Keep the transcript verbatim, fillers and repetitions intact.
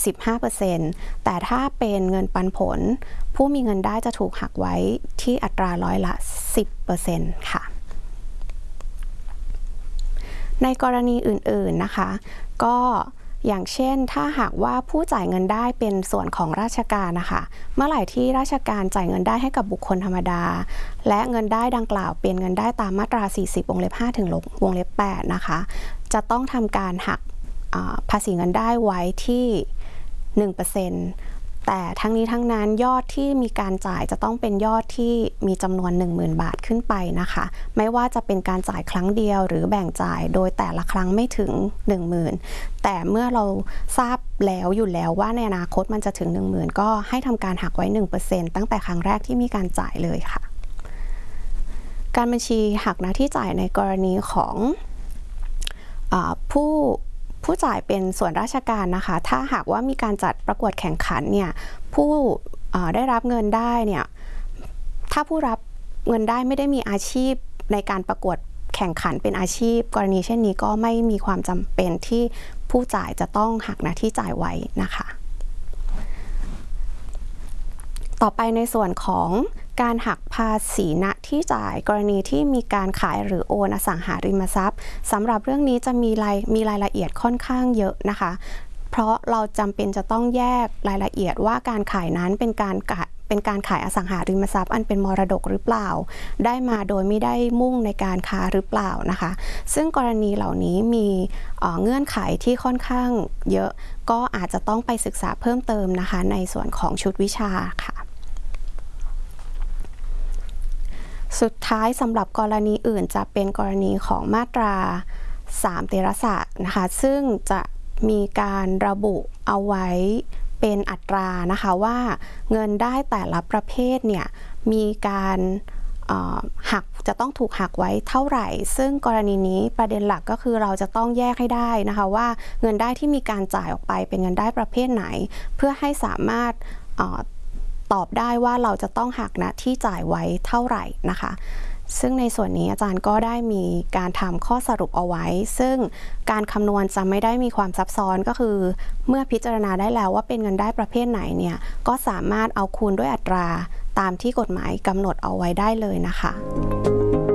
สิบห้าเปอร์เซ็นต์ แต่ถ้าเป็นเงินปันผลผู้มีเงินได้จะถูกหักไว้ที่อัตราร้อยละ สิบเปอร์เซ็นต์ ค่ะในกรณีอื่นๆนะคะก็อย่างเช่นถ้าหากว่าผู้จ่ายเงินได้เป็นส่วนของราชการนะคะเมื่อไหร่ที่ราชการจ่ายเงินได้ให้กับบุคคลธรรมดาและเงินได้ดังกล่าวเป็นเงินได้ตามมาตราสี่สิบวงเล็บห้าถึงวงเล็บแปดนะคะจะต้องทำการหักภาษีเงินได้ไว้ที่ หนึ่งเปอร์เซ็นต์ แต่ทั้งนี้ทั้งนั้นยอดที่มีการจ่ายจะต้องเป็นยอดที่มีจำนวน หนึ่งหมื่น บาทขึ้นไปนะคะไม่ว่าจะเป็นการจ่ายครั้งเดียวหรือแบ่งจ่ายโดยแต่ละครั้งไม่ถึง หนึ่งหมื่น แต่เมื่อเราทราบแล้วอยู่แล้วว่าในอนาคตมันจะถึง หนึ่งหมื่น ก็ให้ทำการหักไว้ หนึ่งเปอร์เซ็นต์ ตั้งแต่ครั้งแรกที่มีการจ่ายเลยค่ะการบัญชีหักหน้าที่จ่ายในกรณีของอ่าผู้ผู้จ่ายเป็นส่วนราชการนะคะถ้าหากว่ามีการจัดประกวดแข่งขันเนี่ยผู้ได้รับเงินได้เนี่ยถ้าผู้รับเงินได้ไม่ได้มีอาชีพในการประกวดแข่งขันเป็นอาชีพกรณีเช่นนี้ก็ไม่มีความจำเป็นที่ผู้จ่ายจะต้องหักหน้าที่จ่ายไว้นะคะต่อไปในส่วนของการหักภาษีณที่จ่ายกรณีที่มีการขายหรือโอนอสังหาริมทรัพย์สำหรับเรื่องนี้จะมีรายมีรายละเอียดค่อนข้างเยอะนะคะเพราะเราจำเป็นจะต้องแยกรายละเอียดว่าการขายนั้นเป็นการเป็นการขายอสังหาริมทรัพย์อันเป็นมรดกหรือเปล่าได้มาโดยไม่ได้มุ่งในการค้าหรือเปล่านะคะซึ่งกรณีเหล่านี้มีเงื่อนไขที่ค่อนข้างเยอะก็อาจจะต้องไปศึกษาเพิ่มเติมนะคะในส่วนของชุดวิชาค่ะสุดท้ายสำหรับกรณีอื่นจะเป็นกรณีของมาตราสามเตระสะนะคะซึ่งจะมีการระบุเอาไว้เป็นอัตรานะคะว่าเงินได้แต่ละประเภทเนี่ยมีการหักจะต้องถูกหักไว้เท่าไหร่ซึ่งกรณีนี้ประเด็นหลักก็คือเราจะต้องแยกให้ได้นะคะว่าเงินได้ที่มีการจ่ายออกไปเป็นเงินได้ประเภทไหนเพื่อให้สามารถตอบได้ว่าเราจะต้องหักณที่จ่ายไว้เท่าไหร่นะคะซึ่งในส่วนนี้อาจารย์ก็ได้มีการทำข้อสรุปเอาไว้ซึ่งการคำนวณจะไม่ได้มีความซับซ้อนก็คือเมื่อพิจารณาได้แล้วว่าเป็นเงินได้ประเภทไหนเนี่ยก็สามารถเอาคูณด้วยอัตราตามที่กฎหมายกำหนดเอาไว้ได้เลยนะคะ